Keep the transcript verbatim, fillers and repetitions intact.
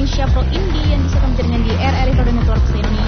Indonesia Pro Indie yang bisa kami jaringan di R R I Radio Network se-Indonesia.